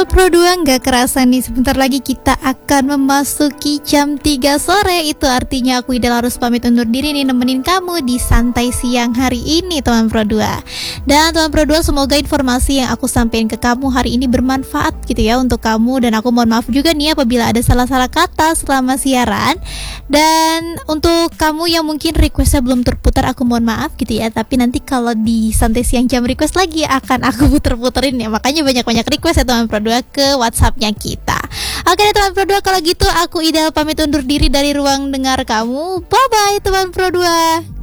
Teman Pro 2, nggak kerasa nih sebentar lagi kita akan memasuki jam 3 sore. Itu artinya aku Idel harus pamit undur diri nih nemenin kamu di santai siang hari ini teman Pro 2. Dan teman Pro 2, semoga informasi yang aku sampaikan ke kamu hari ini bermanfaat gitu ya untuk kamu. Dan aku mohon maaf juga nih apabila ada salah-salah kata selama siaran. Dan untuk kamu yang mungkin requestnya belum terputar, aku mohon maaf gitu ya. Tapi nanti kalau di santai siang jam request lagi akan aku puter-puterin ya. Makanya banyak-banyak request ya teman Pro 2 ke WhatsAppnya kita. Oke deh teman Pro 2, kalau gitu aku Idel pamit undur diri dari ruang dengar kamu. Bye bye teman Pro 2.